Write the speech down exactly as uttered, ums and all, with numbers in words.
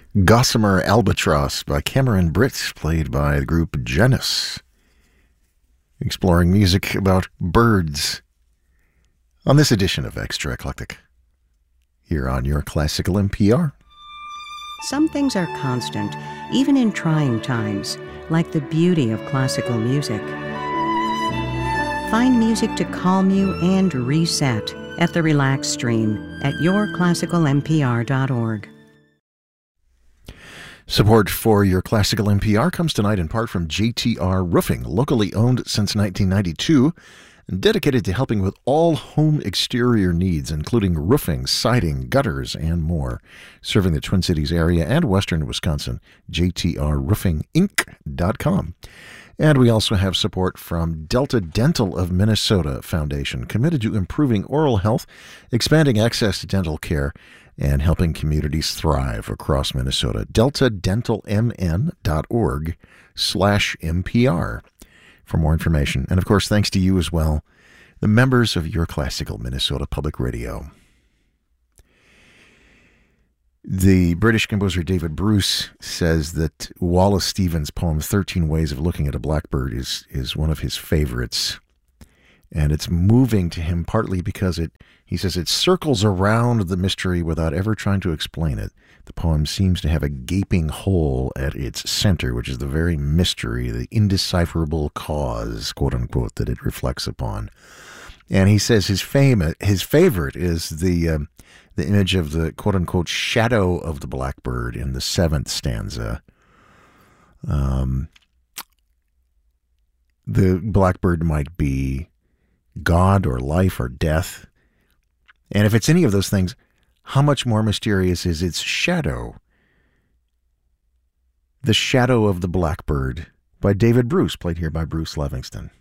Gossamer Albatross by Cameron Britt, played by the group Genesis, exploring music about birds on this edition of Extra Eclectic, here on your Classical N P R. Some things are constant, even in trying times, like the beauty of classical music. Find music to calm you and reset at the Relax Stream at your classical n p r dot org. Support for your Classical N P R comes tonight in part from J T R Roofing, locally owned since nineteen ninety-two, and dedicated to helping with all home exterior needs, including roofing, siding, gutters, and more. Serving the Twin Cities area and western Wisconsin, j t r roofing inc dot com. And we also have support from Delta Dental of Minnesota Foundation, committed to improving oral health, expanding access to dental care, and helping communities thrive across Minnesota. delta dental m n dot org slash M P R for more information. And of course, thanks to you as well, the members of your Classical Minnesota Public Radio. The British composer David Bruce says that Wallace Stevens' poem thirteen Ways of Looking at a Blackbird is, is one of his favorites. And it's moving to him partly because it, he says, it circles around the mystery without ever trying to explain it. The poem seems to have a gaping hole at its center, which is the very mystery, the indecipherable cause, quote unquote, that it reflects upon. And he says his fame, his favorite is the um, the image of the quote unquote shadow of the blackbird in the seventh stanza. Um, the blackbird might be God or life or death. And if it's any of those things, how much more mysterious is its shadow? The Shadow of the Blackbird by David Bruce, played here by Bruce Livingston.